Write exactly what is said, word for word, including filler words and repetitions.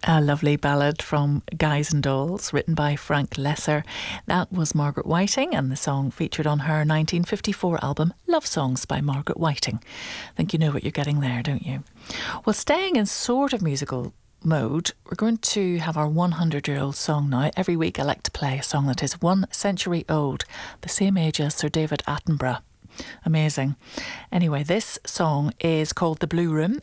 A lovely ballad from Guys and Dolls, written by Frank Lesser. That was Margaret Whiting, and the song featured on her nineteen fifty-four album Love Songs by Margaret Whiting. I think you know what you're getting there, don't you? Well, staying in sort of musical mode, we're going to have our hundred-year-old song now. Every week I like to play a song that is one century old, the same age as Sir David Attenborough. Amazing. Anyway, this song is called The Blue Room.